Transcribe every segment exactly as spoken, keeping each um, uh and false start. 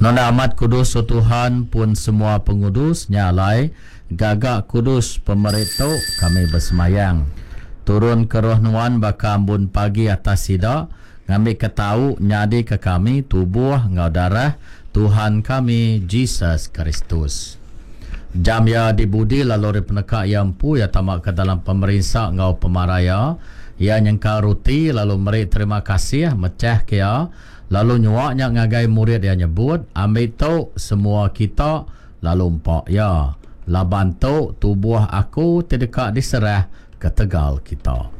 Nona amat kudus o Tuhan pun semua pengudus nyalai gagak kudus pemerintah kami bersemayang. Turun ke roh nuan baka ambun pagi atas sida ngambil ketau nyadi ke kami tubuh ngau darah Tuhan kami Jesus Kristus. Jam ya dibudi lalu peneka yang pu ya tamak ke dalam pemerintah ngau pemaraya ya nyengkau ruti lalu meri terima kasih mecah kia lalu nyuaknya ngagai murid yang nyebut ambil tu semua kita lalu empak ya laban tu tubuh aku terdekat diserah ke tegal kita.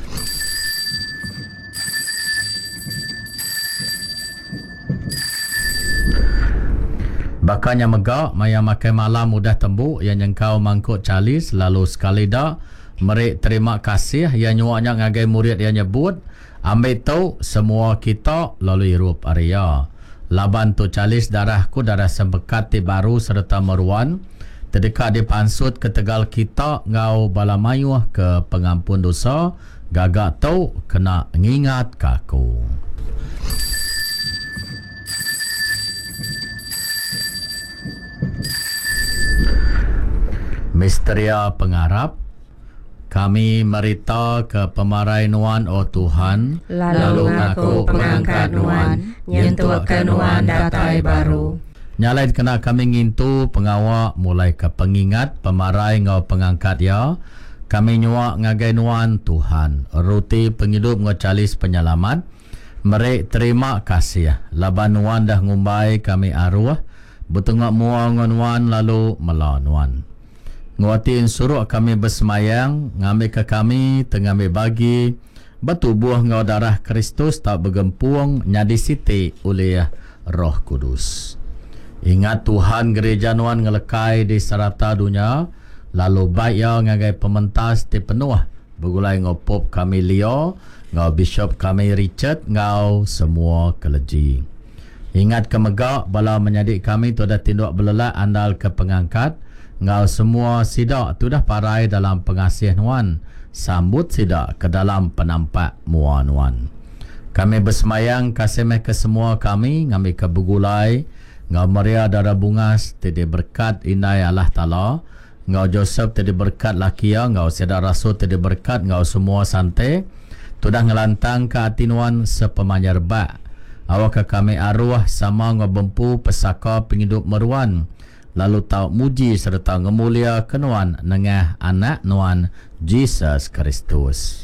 Bakanya megak maya makai malam mudah tembuk yang nyengkau mangkuk calis lalu sekali dah meri terima kasih yang nyuaknya ngagai murid yang nyebut ambil tu semua kita lalu irup area. Laban tu calis darahku darah sembekat ti baru serta meruan terdekat di pansut ke tegal kita ngau balamayuh ke pengampun dosa gagak tu kena ngingat kaku. Misteria pengarap kami merita ke pemarai nuan o Tuhan lalu ngaku pengangkat nuan nyentuh ke nuan datai baru nyalain kena kami ngintu pengawak mulai ke pengingat pemarai ngau pengangkat ya kami nyuak ngagai nuan Tuhan ruti penghidup ngocalis penyelamat merek terima kasih laban nuan dah ngumbai kami arwah betengak mua nuan lalu melawan nguatin suruh kami bersemayang ngambil ke kami tengambil bagi bertubuh ngau darah Kristus tak bergempung nyadi siti oleh Roh Kudus. Ingat Tuhan gereja nuan ngelekai di serata dunia lalu baik ya ngagai pementas di penuh bergulai ngau pop kami Leo ngau bishop kami Richard ngau semua keleji. Ingat kemegak bala menyadik kami tu dah tinduk belelak andal ke pengangkat ngau semua sidak tu dah parai dalam pengasih nuan sambut sidak ke dalam penampak mua nuan. Kami bersemayang kasih ke semua kami ngambil ke begulai ngau Maria darah bungas tadi berkat inai Allah Ta'ala ngau Joseph tadi berkat lakia ngau sedar rasul tadi berkat ngau semua santai tu dah ngelantang ke hati nuan sepemanyar bak awak ke kami arwah sama ngau bempu pesaka penghidup meruan lalu tahu muji serta ngemulia kenuan nengah anak nuan Jesus Kristus.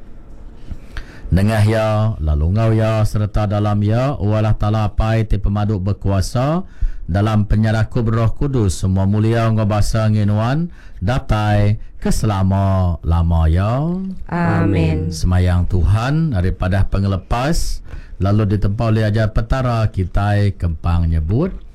Nengah ya lalu ngau ya serta dalam ya Allah Ta'ala pai ti pemaduk berkuasa dalam penyerahku Roh Kudus semua mulia ngobasa nginuan datai keselama lama ya. Amin. Semayang Tuhan daripada pengelepas lalu ditempa oleh ajar petara kita kempang nyebut